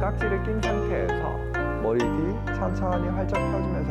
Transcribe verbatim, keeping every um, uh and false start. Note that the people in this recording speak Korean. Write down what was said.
약지를 낀 상태에서 머리 뒤 천천히 활짝 펴주면서